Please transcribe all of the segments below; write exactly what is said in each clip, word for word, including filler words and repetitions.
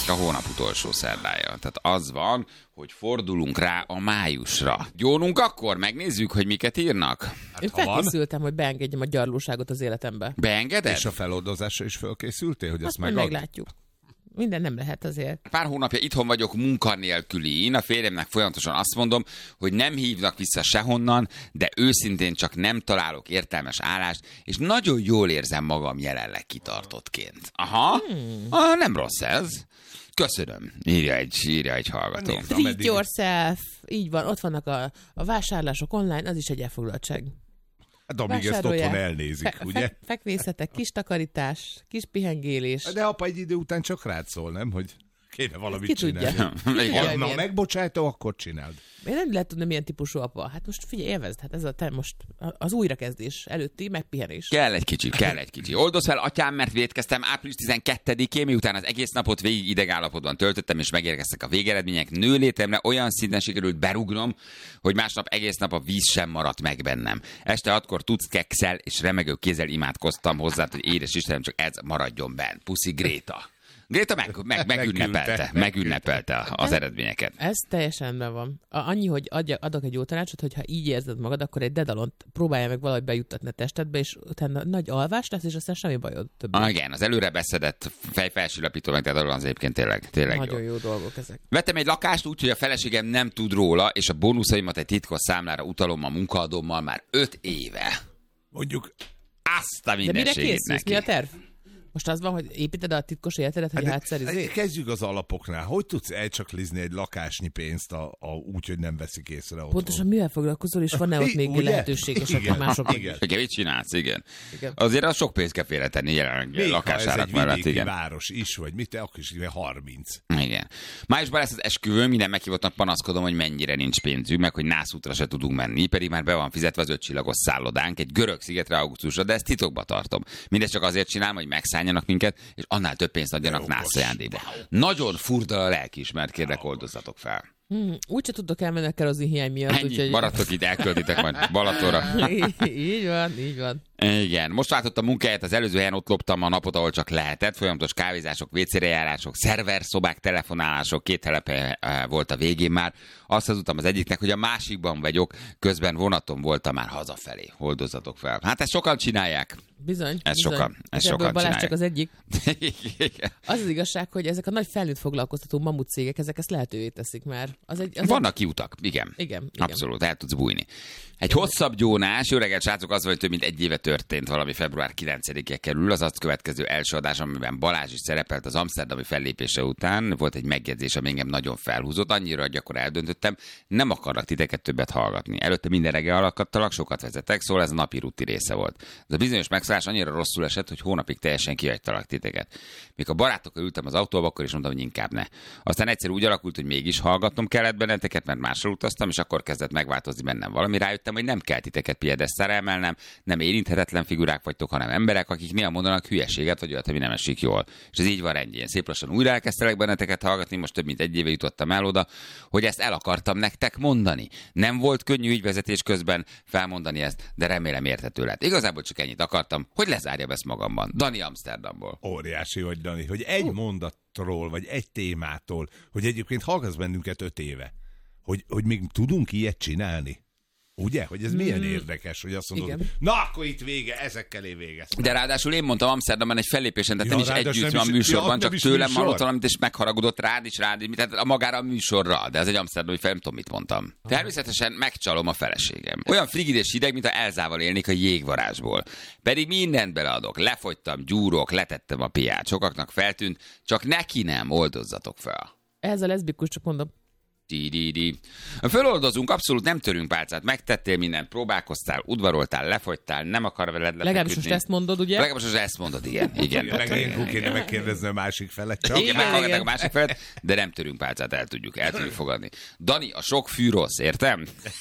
a hónap utolsó szerdája. Tehát az van, hogy fordulunk rá a májusra. Gyónunk akkor, megnézzük, hogy miket írnak. Hát, Én felkészültem, hogy beengedjem a gyarlóságot az életembe. Beengeded? És a feloldozásra is felkészültél, hogy azt ezt meg megad? meglátjuk. Minden nem lehet azért. Pár hónapja itthon vagyok munkanélküli. Én a férjemnek folyamatosan azt mondom, hogy nem hívnak vissza sehonnan, de őszintén csak nem találok értelmes állást, és nagyon jól érzem magam jelenleg kitartottként. Aha, hmm. ah, nem rossz ez. Köszönöm, írja egy, írja egy hallgató. Treat yourself. Így van, ott vannak a, a vásárlások online, az is egy elfoglaltság. Hát amíg ezt otthon elnézik, fe, ugye? Fe, fekvészetek, kis takarítás, kis pihengélés. De apa egy idő után csak rád szól, nem? Hogy kéne valamit ki csinálni. Tudja. Ha na, megbocsájtó, akkor csináld. Én nem lehet tudni, milyen típusú apa. Hát most figyelj, élvezd, hát ez a te most az újrakezdés előtti megpihenés. Kell egy kicsi, kell egy kicsi. Oldoz fel, atyám, mert vétkeztem április tizenkettedikén, miután az egész napot végig idegállapotban töltöttem, és megérkeztek a végeredmények. Nőlétemre olyan szinten sikerült berugnom, hogy másnap egész nap a víz sem maradt meg bennem. Este hatkor tudsz kekszel, és remegő kézzel imádkoztam hozzá, hogy édes Istenem, csak ez maradjon benn. Puszi Gréta. Gréta meg, meg, megünnepelte, megünnepelte az eredményeket. Ez teljesen rendben van. Annyi, hogy adja, adok egy jó tanácsot, hogy ha így érzed magad, akkor egy dedalont próbálja meg valahogy bejuttatni a testedbe, és utána nagy alvás lesz, és aztán semmi bajod többé. Ah, igen, az előre beszedett fejfelsillapító meg dedalon az egyébként tényleg, tényleg nagyon jó. jó dolgok ezek. Vettem egy lakást úgy, hogy a feleségem nem tud róla, és a bónuszaimat egy titkos számlára utalom a munkaadómmal már öt éve. Mondjuk azt a mindenségét neki. De mire készülsz? Mi a terv? Most az van, hogy építed a titkos életedet, hogy hát átszerűzd? Kezdjük az alapoknál. Hogy tudsz elcsaklizni egy lakásnyi pénzt a, a, úgy, hogy nem veszik észre otthon? Pontosan mivel foglalkozol, és van-e ott még lehetőség esetleg mások? Igen. Igen, mit csinálsz? Igen. igen. Azért az sok pénzt kell félretenni jelenleg lakásárak mellett. Igen. Város is, vagy mit, te akkor is harminc. Igen. Májusban lesz az esküvő, minden meghívottnak panaszkodom, hogy mennyire nincs pénzünk, meg hogy nászútra se tudunk menni, pedig már be van fizetve az ötcsillagos szállodánk egy görög szigetre augusztusra, de ezt titokba tartom. Mindezt csak azért csinálom, hogy megszálljanak minket, és annál több pénzt adjanak nász ajándékba. Nagyon furdal a lelkiismert, kérlek, oldozzatok fel. Hmm, úgyse tudtok elmenni a kerozin hiány miatt. Ennyi, úgyhogy... maradtok itt, elköltitek majd Balatonra. Így van, így van. Igen, most váltottam munkáját, az előző helyen ott loptam a napot, ahol csak lehetett. Folyamatos kávézások, vécére járások, szerverszobák, telefonálások, két telepe volt a végén már. Azt hazudtam az egyiknek, hogy a másikban vagyok, közben vonaton voltam már hazafelé. Oldozzatok fel. Hát ezt sokan csinálják. Bizony. Ez bizony. sokan, ez és sokan Balázs csinálják. csak az egyik. Igen. Az az igazság, hogy ezek a nagy felnőtt foglalkoztató mamut cégek, ezek ezt lehetővé teszik már. Az egy, az Vannak egy... kiutak, igen. Igen, igen. Abszolút, el tudsz bújni. Egy hosszabb gyónás, jó reggelt, srácok, az, hogy több mint egy éve történt valami, február kilencedike kerül, az azt következő első adás, amiben Balázs is szerepelt az amszterdami fellépése után. Volt egy megjegyzés, ami engem nagyon felhúzott, annyira, hogy akkor eldöntöttem, nem akarlak titeket többet hallgatni. Előtte minden reggel alakadtalak, sokat vezetek, szóval ez a napi ruti része volt. Ez a bizonyos megszállás annyira rosszul esett, hogy hónapig teljesen kihagytalak titeket. Mikor a barátokkal ültem az autóba, akkor is mondtam, hogy inkább ne. Aztán egyszer úgy alakult, hogy mégis hallgatnom kellett benneteket, mert máshol utaztam, és akkor kezdett megváltozni bennem valami. Rájöttem, hogy nem kell titeket piedesztára emelnem, nem érinthetetlen figurák vagytok, hanem emberek, akik néha mondanak hülyeséget, vagy olyat, ami nem esik jól. És ez így van rendjén. Szép lassan újra elkezdtelek benneteket hallgatni, most több mint egy éve jutottam el oda, hogy ezt el akartam nektek mondani. Nem volt könnyű ügyvezetés közben felmondani ezt, de remélem érthető lett. Igazából csak ennyit akartam, hogy lezárjam ezt magamban. Dani Amsterdamból. Óriási vagy, Dani, hogy egy uh. mondatról, vagy egy témától, hogy egyébként hallgatsz bennünket öt éve, hogy, hogy még tudunk ilyet csinálni. Ugye? Hogy ez milyen mm. érdekes, hogy azt mondod, hogy na akkor itt vége, ezekkel én végeztem. De ráadásul én mondtam Amsterdamban egy fellépésen, tehát ja, nem is együtt van a műsorban, ja, csak tőlem hallott valamit, és megharagudott rád is, rád, tehát a magára a műsorra, de ez egy amsterdami fel, nem tudom, mit mondtam. Természetesen megcsalom a feleségem. Olyan frigid és hideg, mint ha Elzával élnék a jégvarázsból. Pedig mindent beleadok, lefogytam, gyúrok, letettem a piát, sokaknak feltűnt, csak neki nem, oldozzatok fel. Ez a leszbikus, csak mondom. Di-di-di. Föloldozunk, abszolút nem törünk pálcát, megtettél mindent, próbálkoztál, udvaroltál, lefogytál, nem akar veled lefeküdni. Legalábbis most ezt mondod, ugye? Legalábbis most ezt mondod, igen. igen. Meg ilyenkor kéne megkérdezni a másik felet csak. Igen, meghallgatnak a másik felet, de nem törünk pálcát, el tudjuk, el tudjuk fogadni. Dani, a sok fű rossz, értem?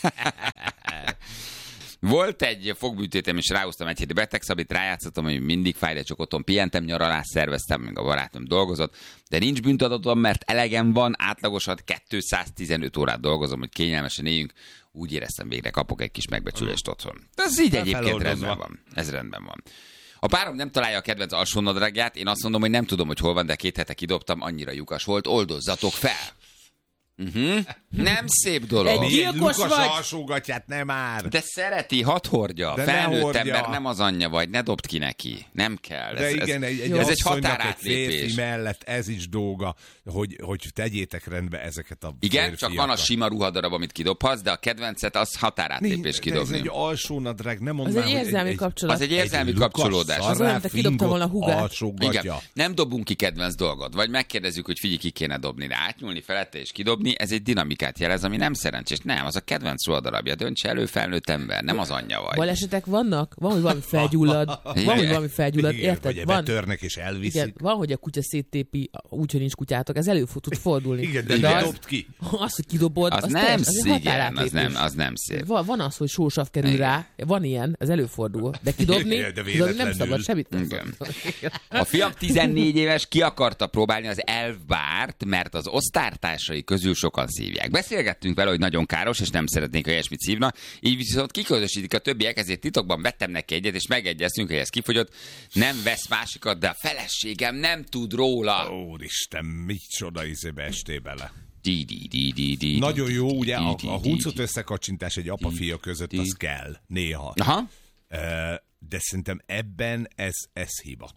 Volt egy fogműtétem, és ráhoztam egy hét betegszabit, rájátszottam, hogy mindig fáj, de csak otthon pihentem, nyaralást szerveztem, még a barátom dolgozott, de nincs bűntadatom, mert elegem van, átlagosan kétszáztizenöt órát dolgozom, hogy kényelmesen éljünk, úgy éreztem, végre kapok egy kis megbecsülést otthon. Ez így egyébként rendben van. Ez rendben van. A párom nem találja a kedvenc alsónadrágját, én azt mondom, hogy nem tudom, hogy hol van, de két hete kidobtam, annyira lyukas volt, oldozzatok fel! Uh-huh. Nem szép dolog. Egy gyilkos vagy. alsógatját nem már. De szereti, hadd hordja. De felnőtt ember, nem az anyja vagy, ne dobd ki neki. Nem kell. De ez, igen, ez, egy, egy, ez egy határátlépés. határátlépés. mellett ez is dolga, hogy, hogy tegyétek rendbe ezeket a Igen, férfiakat. csak van a sima ruhadarab, amit kidobhatsz, de a kedvencet az határátlépés kidobni. Ez egy alsónadrág, nem mondanám, az egy érzelmi egy, kapcsolat. Az egy érzelmi egy kapcsolódás. Az olyan, te kidobtam volna a húgát. Igen, nem dobunk ki kedvenc dolgot. Vagy megkérdezzük, hogy figyelj, ki kéne dobni, de átnyúlni felette és kidobni, ez egy dinamikát jelez, ami nem szerencsés. Nem, az a kedvenc ruhadarabja. Döntse elő, felnőtt ember, nem az anyja vagy. Balesetek vannak? Van, hogy valami felgyullad. Van, hogy valami felgyullad. Igen, érted? Vagy van, betörnek és elviszik. Igen, van, hogy a kutya széttépi, úgyhogy nincs kutyátok. Ez elő tud fordulni. Igen, de, de de az, dobd ki. Az, hogy kidobod, az, az, nem teljes, az, igen, az, nem, az nem szép. Van, van az, hogy sósav kerül igen. rá. Van ilyen, ez előfordul. De kidobni, Igen, de kidobni nem szabad semmit. Igen. A fiam tizennégy éves, ki akarta próbálni az elfbárt, mert az osztálytársai közül sokan szívják. Beszélgettünk vele, hogy nagyon káros, és nem szeretnék, hogy ilyesmit szívna. Így viszont kiközösítik a többiek, ezért titokban vettem neki egyet, és megegyeztünk, hogy ez kifogyott. Nem vesz másikat, de a feleségem nem tud róla. Úristen, micsoda izébe estél bele. Di, di, di, di, di, Nagyon jó, ugye a, di, a di, huncut di. összekacsintás egy apa-fia között, az kell néha. Aha. De szerintem ebben ez, ez hiba.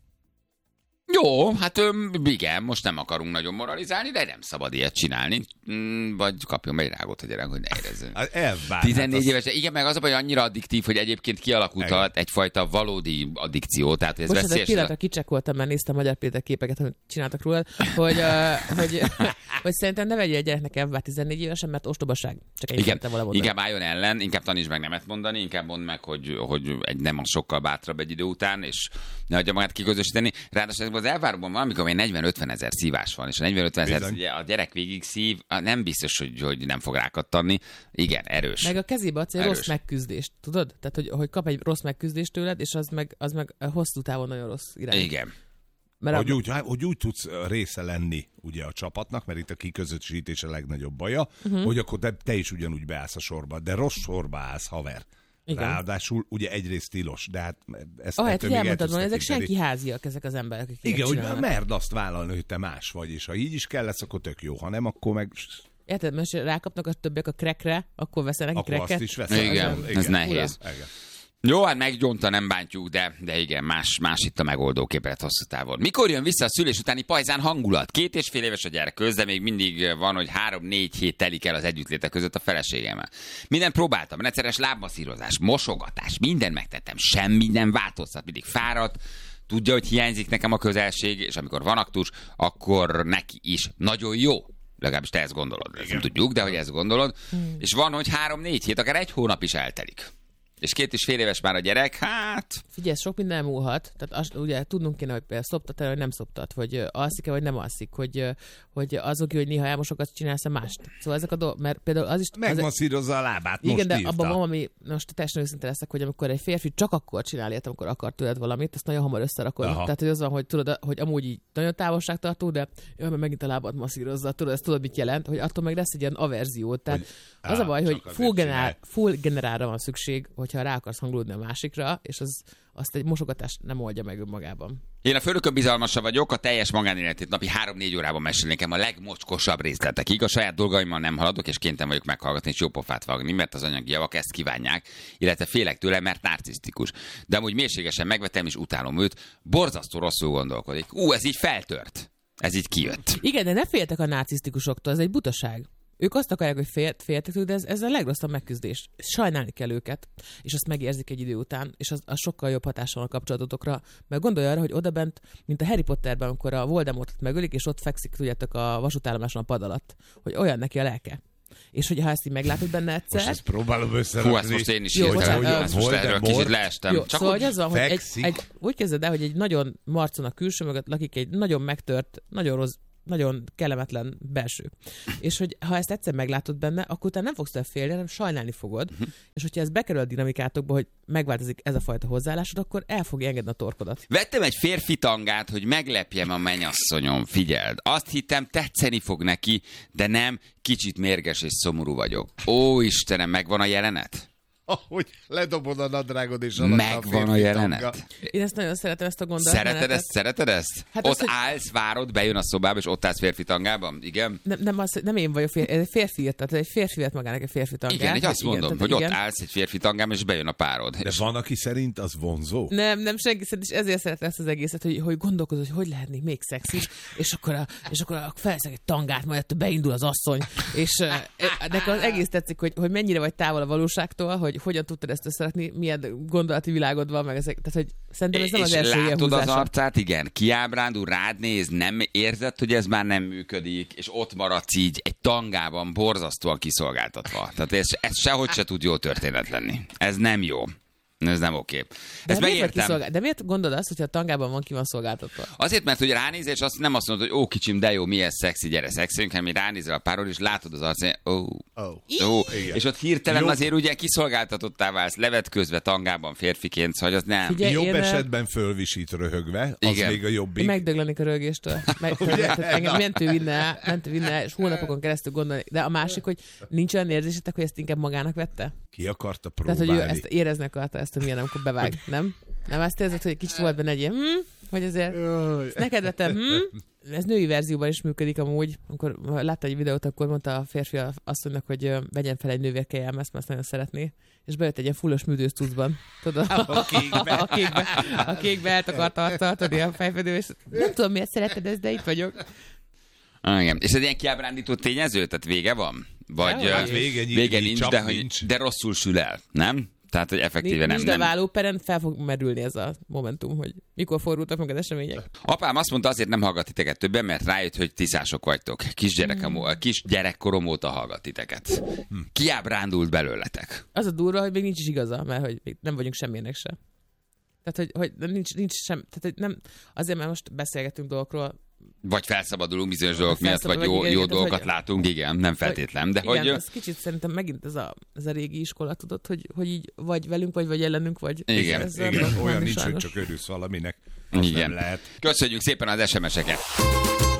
Jó, hát öm, igen, most nem akarunk nagyon moralizálni, de nem szabad ilyet csinálni. Mm, vagy kapjon be egy rágót a gyerek, hogy ne érezzön. Elvár, tizennégy hát az... éves, igen, meg az a baj, annyira addiktív, hogy egyébként kialakult alatt egyfajta valódi addikció, tehát hogy ez Bocsánat, veszélyes. egy pillanatra kicsekkoltam, mert néztem Magyar Péter képeket, amit csináltak róla, hogy, uh, hogy, hogy szerintem ne vegyél egy gyereknek elvár tizennégy évesen, mert ostobaság. Csak egy igen, volna inkább álljon ellen, inkább tanítsd meg nemet mondani, inkább mondd meg, hogy, hogy egy nem az sokkal bátrabb egy idő után, és ne hagyja magát kiközösíteni. Ráadásul az elvárban van, amikor még negyven-ötven ezer szívás van, és a negyven-ötven ezer ugye a gyerek végig szív, nem biztos, hogy, hogy nem fog rákattanni. Igen, erős. Meg a kezébe adsz egy erős. rossz megküzdést, tudod? Tehát, hogy, hogy kap egy rossz megküzdést tőled, és az meg, az meg hosszú távon nagyon rossz irány. Igen. Mert hogy, a... úgy, hogy úgy tudsz része lenni ugye a csapatnak, mert itt a kiközösítés a legnagyobb baja, uh-huh. hogy akkor te, te is ugyanúgy beállsz a sorba, de rossz sorba állsz, haver. Igen. Ráadásul ugye egyrészt tilos, de hát ezt ahelyett, hogy elmondtad volna, ezek senki háziak, ezek az emberek, akik igen, hogy merd azt vállalni, hogy te más vagy, és ha így is kell lesz, akkor tök jó, ha nem, akkor meg... Érted, most rákapnak a többiek a krekre, akkor veszel neki akkor kreket. Azt is veszel. Igen, igen, ez nehéz. Igen. Jó, hát meggyonta, nem bántjuk, de, de igen, más, más itt a megoldó képlet hosszú távon. Mikor jön vissza a szülés utáni pajzán hangulat? Két és fél éves a gyerek köz, de még mindig van, hogy három-négy hét telik el az együttlétek között a feleségemmel. Mindent próbáltam, rendszeres lábmasszírozás, mosogatás, minden megtettem, semmi nem változtat, mindig fáradt, tudja, hogy hiányzik nekem a közelség, és amikor van aktus, akkor neki is nagyon jó. Legalábbis te ezt gondolod, ezt nem tudjuk, de hogy ezt gondolod. Hmm. És van, hogy három-négy hét, akár egy hónap is eltelik. És két és fél éves már a gyerek, hát... Figyelj, sok minden múlhat. Tehát az, ugye tudnunk kéne, hogy például szoptat-e, vagy nem szoptat, vagy alszik-e, vagy nem alszik, hogy, hogy azok, hogy néha elmosokat csinálsz-e mást. Szóval ezek a dolgok, mert például az is... Megmasszírozza a lábát, igen, most de írta. abban van, ami most teljesen őszinte leszek, hogy amikor egy férfi csak akkor csinál ilyet, amikor akar tőled valamit, azt nagyon hamar összerakod. Aha. Tehát, hogy az van, hogy tudod, hogy amúgy így nagyon távolságtartó, de jaj, mert megint a lábad masszírozza, tudod, ezt tudod, mit jelent, hogy attól meg lesz egy ilyen averzió. Tehát hogy, az á, a baj, hogy full, generál, full generálra van szükség, hogyha rá akarsz hangolódni a másikra, és az, azt egy mosogatás nem oldja meg önmagában. Én a főnökön bizalmasabb vagyok, a teljes magánéletét napi három-négy órában mesél nekem a legmocskosabb részletekig. A saját dolgaimmal nem haladok, és kénytelen vagyok meghallgatni és jó pofát vágni, mert az anyagi javak ezt kívánják, illetve félek tőle, mert narcisztikus. De amúgy mélységesen megvetem és utálom őt, borzasztó rosszul gondolkodik. Ú, ez így feltört. Ez így kijött. Igen, de ne féltek a narcisztikusoktól, ez egy butaság. Ők azt akarják, hogy fél, féltek tőle, de ez, ez a legrosszabb megküzdés. Sajnálni kell őket, és azt megérzik egy idő után, és az, az sokkal jobb hatással a kapcsolatotokra. Mert gondolj arra, hogy odabent, mint a Harry Potterben, amikor a Voldemortot megölik, és ott fekszik, tudjátok, a vasútállomáson a pad alatt, hogy olyan neki a lelke. És hogyha ezt így meglátod benne egyszer... Most ezt próbálom összerakni. Hú, ezt most én is írtam, ezt most erről kicsit leestem. Jó, csak szóval hogy az van, hogy egy, egy, úgy kezded el, hogy egy nagyon marcon a külső mögött lakik egy nagyon megtört, nagyon rossz, nagyon kellemetlen belső. És hogy ha ezt egyszer meglátod benne, akkor utána nem fogsz el félni, hanem sajnálni fogod. Uh-huh. És hogyha ez bekerül a dinamikátokba, hogy megváltozik ez a fajta hozzáállásod, akkor el fogja engedni a torkodat. Vettem egy férfi tangát, hogy meglepjem a mennyasszonyom, figyeld. Azt hittem, tetszeni fog neki, de nem, kicsit mérges és szomorú vagyok. Ó, Istenem, megvan a jelenet? Ahogy ledobod a nadrágod és megvan a, a jelenet. Tanga. Én ezt nagyon szeretem, ezt a gondolatot. Szereted ezt? Szereted ezt? Hát ott az, állsz, hogy... várod, bejön a szobába, és ott állsz férfi tangában? Igen? Nem, nem, az, nem én vagyok férfi, ez egy férfi, tehát egy férfi vett magának egy férfi tangát. Igen, így azt igen, mondom, hogy igen. Ott állsz egy férfi tangában, és bejön a párod. De és... van, aki szerint az vonzó? Nem, nem senki szerint, és ezért szeretem ezt az egészet, hogy, hogy gondolkozol, hogy hogy lehetnék még szexis, és akkor, a, és akkor a felszeg egy tangát, majd beindul az asszony, és nekem az egész tetszik, hogy, hogy mennyire vagy távol a valóságtól, hogy hogyan tudtad ezt összerakni, milyen gondolati világod van, meg ezek, tehát hogy szerintem ez nem az első ilyen látod az arcát, igen, kiábrándul, rád néz, nem érzed, hogy ez már nem működik, és ott maradsz így egy tangában borzasztóan kiszolgáltatva. Tehát ez, ez sehogy se tud jó történet lenni. Ez nem jó. Ez nem oké. Ezt megértem. De miért gondolod azt, hogyha a tangában van, ki van szolgáltatva? Azért, mert hogy ránézel, és azt nem azt mondod, hogy ó, kicsim, de jó, milyen szexi, gyere szexeljünk, hanem ránézel a párod, és látod az arcát, ó, oh. ó. És ott hirtelen jó. Azért ugye kiszolgáltatottá válsz, levetközve tangában férfiként, szóval az nem. Figyelj, jobb én esetben fölvisít röhögve, az igen. Még a jobbik. Megdöglenik a röhögéstől. Meg, engem mentő vinne, mentő vinne, és hónapokon keresztül gondolni. De a másik, hogy nincs olyan érzésetek, hogy ezt inkább magának vette? Ki akarta próbálni? Tehát, hogy ő ezt érezni akarta, ezt a milyen, amikor bevág, nem? Nem azt érzed, hogy egy kicsit volt benne egy ilyen, hm? Hogy azért neked vettem, hm? Ez női verzióban is működik amúgy. Amikor látta egy videót, akkor mondta a férfi asszonynak, hogy vegyen fel egy nővérkejelmet, mert azt nagyon szeretné. És bejött egy ilyen fullos műdős tucban. Tudod, a kékbe. A kékbe, a kékbe el akarta tartani a fejfedő, és nem tudom, miért szereted ezt, de itt vagyok. Ah, igen. És ez ilyen kiábrándító tényező? Tehát vége van? Vagy ja, hát vége, nyíl, vége nincs, de, nincs. Hogy, de rosszul sül el, nem? Tehát, hogy effektíve nem. Nincs, de vállóperen fel fog merülni ez a momentum, hogy mikor fordultak meg az események. Apám azt mondta, azért nem hallgat titeket többen, mert rájött, hogy tiszások vagytok. Kisgyerek, mm. kis gyerekkorom óta hallgat titeket. Mm. Kiábrándult belőletek. Az a durva, hogy még nincs is igaza, mert hogy még nem vagyunk semmilyenek se. Tehát, hogy, hogy nincs, nincs sem, tehát, hogy nem, azért, mert most beszélgetünk dolgokról, vagy felszabadulunk bizonyos dolgok miatt, vagy jó, igen, jó igen, dolgokat hogy, látunk, igen, nem feltétlen. De igen, hogy... ez kicsit szerintem megint ez a, ez a régi iskola, tudod, hogy, hogy így vagy velünk, vagy vagy ellenünk, vagy... Igen, ez igen. olyan nincs, sajnos. Hogy csak örülsz valaminek. Igen. Lehet. Köszönjük szépen az es em es-eket!